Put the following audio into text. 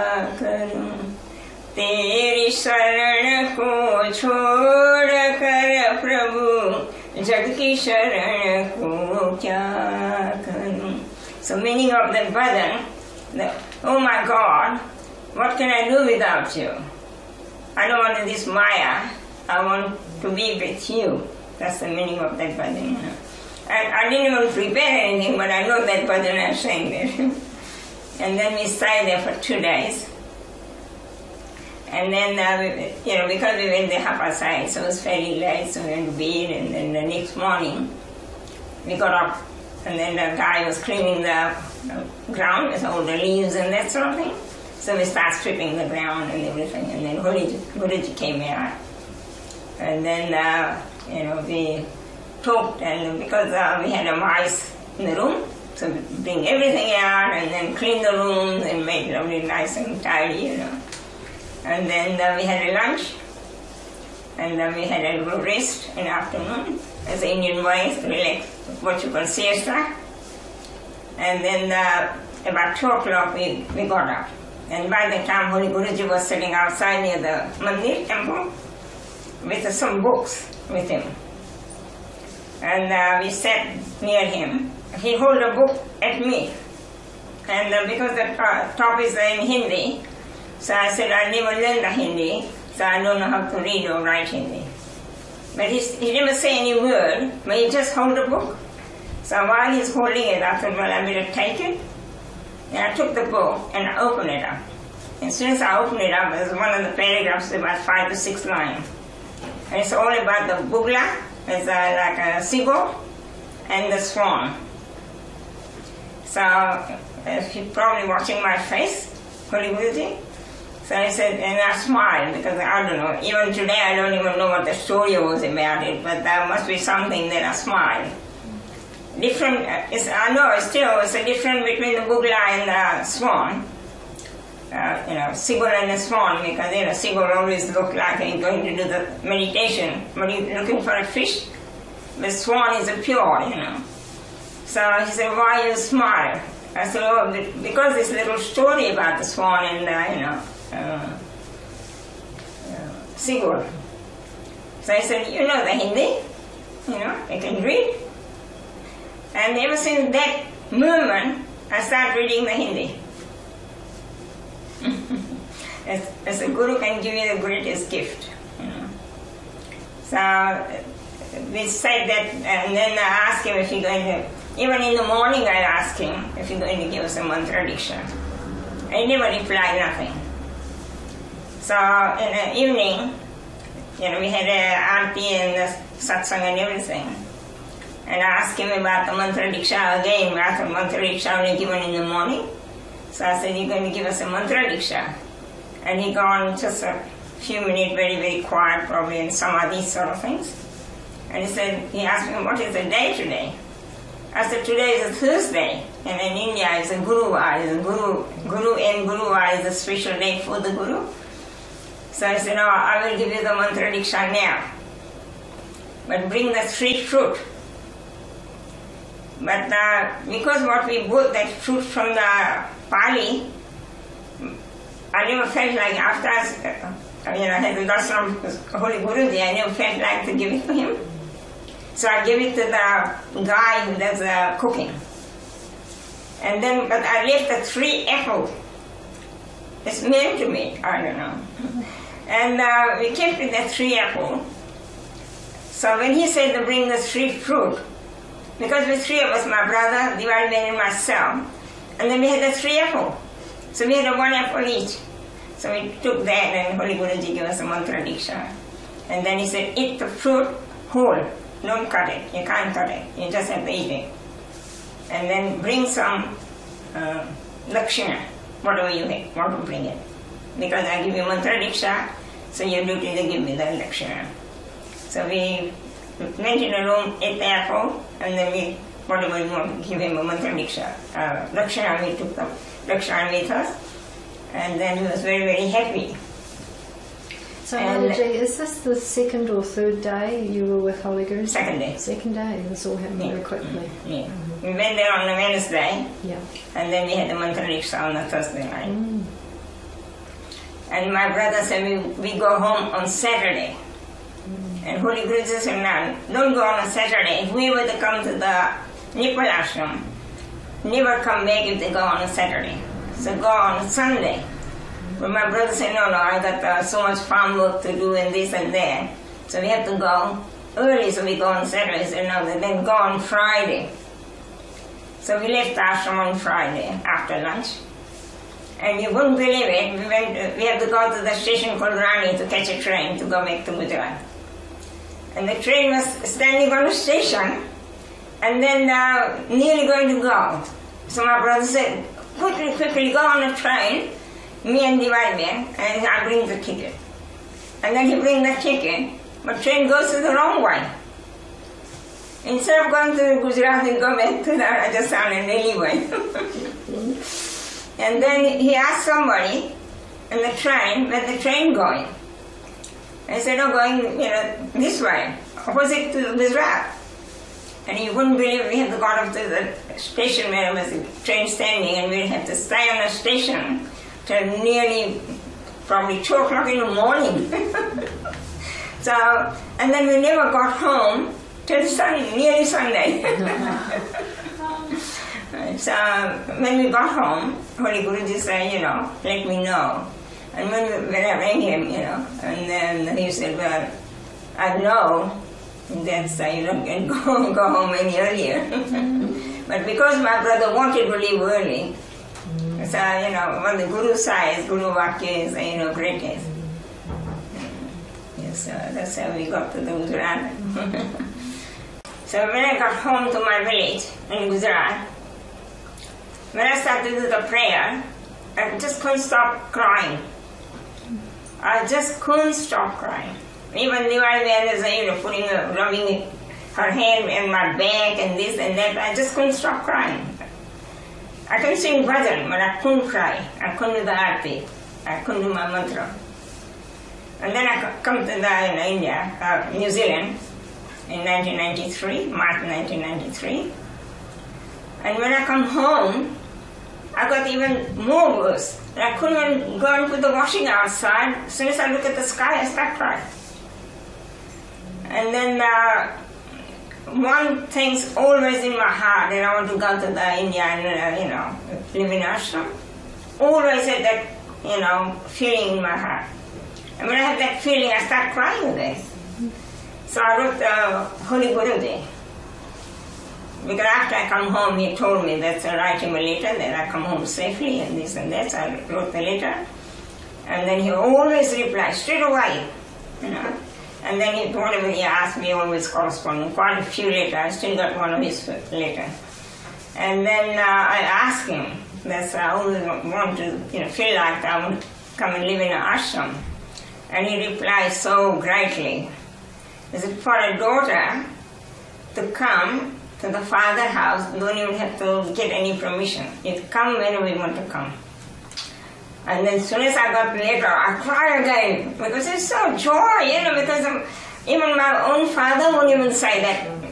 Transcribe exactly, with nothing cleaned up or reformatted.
करूं, तेरी शरण को छोड़ कर प्रभु जग की शरण को क्या करूं. So meaning of that bhajan, the, oh my God, what can I do without you? I don't want this Maya, I want to be with you. That's the meaning of that bhajan. You know. And I didn't even prepare anything, but I know that bhajan I sang there. And then we stayed there for two days. And then, uh, we, you know, because we went the Hapa side, so it was fairly late, so we went to bed, and then the next morning, we got up, and then the guy was cleaning the, the ground with all the leaves and that sort of thing. So we started stripping the ground and everything, and then Guruji, Guruji came out. And then, uh, you know, we talked, and because uh, we had a mice in the room, so we bring everything out, and then clean the rooms, and make it really nice and tidy, you know. And then uh, we had a lunch, and then we had a little rest in the afternoon, as the Indian boys, relax, what you call siesta. And then uh, about two o'clock we, we got up. And by the time Holy Guruji was sitting outside near the Mandir temple with uh, some books with him. And uh, we sat near him. He held a book at me. And uh, because the uh, top is in Hindi, so I said, I never learned the Hindi, so I don't know how to read or write Hindi. But he, he never say any word, but he just hold the book. So while he's holding it, I thought, well, I better take it. And I took the book and I opened it up. And as soon as I opened it up, there's one of the paragraphs, about five to six lines. And it's all about the bugla, it's uh, like a seagull, and the swan. So uh, he's probably watching my face, Holy Guruji. So I said, and I smiled, because I don't know, even today I don't even know what the story was about it, but there must be something that I smiled. Different, it's, I know still it's a difference between the bugla and the swan. Uh, you know, seagull and the swan, because you know, seagull always look like he's going to do the meditation, but he's looking for a fish. The swan is a pure, you know. So he said, why you smile? I said, oh, because this little story about the swan and the, you know, uh, uh, seagull. So I said, you know the Hindi, you know, I can read. And ever since that moment, I started reading the Hindi. as, as a guru can give you the greatest gift. You know. So we said that, and then I asked him if he's going to, even in the morning I asked him if he's going to give us a mantra diksha. And he never replied nothing. So in the evening, you know, we had a aarti and the satsang and everything. And I asked him about the mantra diksha again. I thought mantra diksha only given in the morning. So I said, you're going to give us a mantra diksha. And he gone just a few minutes, very, very quiet, probably in samadhi sort of things. And he said, he asked me, what is the day today? I said, today is a Thursday. And in India it's a Guruvar. It's a Guru, Guru and Guruvar is a special day for the Guru. So I said, no, I will give you the mantra diksha now. But bring the three fruit. But uh, because what we bought that fruit from the Pali, I never felt like after I, you know, had the darshan of Holy Guruji, I never felt like to give it to him. So I gave it to the guy who does the cooking. And then, but I left the three apples. It's meant to me, I don't know. And uh, we kept with the three apples. So when he said to bring the three fruit, because we three of us, my brother, Diwali Ben and myself, and then we had the three apple. So we had a one apple each. So we took that and Holy Guruji gave us a mantra diksha. And then he said, eat the fruit whole, don't cut it, you can't cut it, you just have to eat it. And then bring some uh, lakshana, whatever you want to bring it. Because I give you mantra diksha, so your duty is to give me the lakshana. So we went in a room, ate the apple, and then we, whatever we want to give him a mantra diksha. Uh, lakshana, we took the lakshana with us, and then he was very, very happy. So Mataji, is this the second or third day you were with Holy Guruji? Second day. Second day, this all happened yeah. very quickly. Yeah. Mm-hmm. We went there on the Wednesday, yeah. and then we had the mantra diksha on the Thursday night. Mm. And my brother said, we, we go home on Saturday. And Holy Guruji said, no, don't go on a Saturday. If we were to come to the Nipal ashram, never come back if they go on a Saturday. So go on a Sunday. But my brother said, no, no, I got uh, so much farm work to do and this and that. So we have to go early, so we go on Saturday. He said, no, then go on Friday. So we left the ashram on Friday after lunch. And you wouldn't believe it, we, went, we had to go to the station called Rani to catch a train to go back to Gujarat. And the train was standing on the station, and then uh, nearly going to go. So my brother said, quickly, quickly, go on the train, me and Diwali, and I'll bring the ticket. And then he brings the ticket, but the train goes the wrong way. Instead of going to Gujarat, he go back to the Rajasthan and Delhi way. And then he asked somebody in the train, where the train going? I said, oh, going, you know, this way, opposite to Gujarat. And you wouldn't believe we had to go up to the station where there was a train standing, and we'd have to stay on the station till nearly, probably two o'clock in the morning. So, and then we never got home till Sunday, nearly Sunday. So when we got home, Holy Guruji said, you know, let me know. And when, we, when I rang him, you know, and then he said, well, I know that uh, you don't can go, go home any earlier. But because my brother wanted to leave early, mm. so, you know, when the Guru says, Guru Vakya is, you know, greatest. Yes, uh, that's how we got to the Gujarat. So when I got home to my village in Gujarat, when I started to do the prayer, I just couldn't stop crying. I just couldn't stop crying. Even Diwali was, you know, putting, a, rubbing her hand in my back and this and that, I just couldn't stop crying. I could sing bhajan, but I couldn't cry. I couldn't do the aarti. I couldn't do my mantra. And then I come to the, you know, India, uh, New Zealand, in nineteen ninety-three, March nineteen ninety-three. And when I come home, I got even more worse. I couldn't even go and put the washing outside. As soon as I look at the sky, I start crying. And then uh, one thing's always in my heart, that I want to go to the India and, uh, you know, live in ashram. Always had that, you know, feeling in my heart. And when I have that feeling, I start crying again. So I wrote uh, Holy Guruji. Because after I come home, he told me that I write him a letter, that I come home safely and this and that. So I wrote the letter. And then he always replied straight away, you know. And then he, whatever he asked me, always corresponding. Quite a few letters. I still got one of his letters. And then uh, I asked him, that I always want to, you know, feel like I want to come and live in an ashram. And he replied so brightly, he said, for a daughter to come to the father house, don't even have to get any permission. You come whenever you want to come. And then as soon as I got the letter, I cried again, because it's so joy, you know, because I'm, even my own father won't even say that